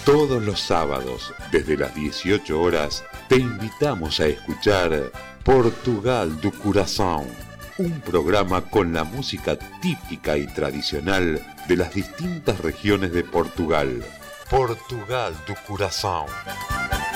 Todos los sábados, desde las 18 horas, te invitamos a escuchar Portugal do Coração, un programa con la música típica y tradicional de las distintas regiones de Portugal. Portugal do Coração.